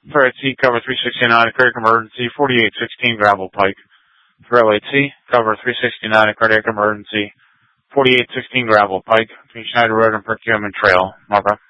For at sea, cover 369, cardiac emergency, 4816 Gravel Pike. For LHC, cover 369, cardiac emergency, 4816 Gravel Pike, between Schneider Road and Perkiomen Trail. Marco.